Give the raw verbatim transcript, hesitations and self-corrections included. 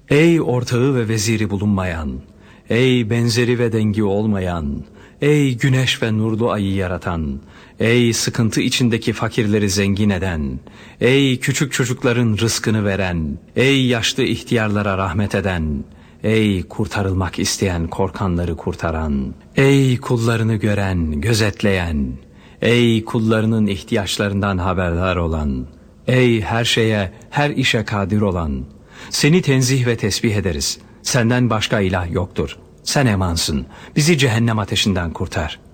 Ey ortağı ve veziri bulunmayan, ey benzeri ve dengi olmayan, ey güneş ve nurlu ayı yaratan, ey sıkıntı içindeki fakirleri zengin eden, ey küçük çocukların rızkını veren, ey yaşlı ihtiyarlara rahmet eden, ey kurtarılmak isteyen korkanları kurtaran, ey kullarını gören, gözetleyen, ey kullarının ihtiyaçlarından haberdar olan, ey her şeye, her işe kadir olan, seni tenzih ve tesbih ederiz. Senden başka ilah yoktur. Sen emansın. Bizi cehennem ateşinden kurtar.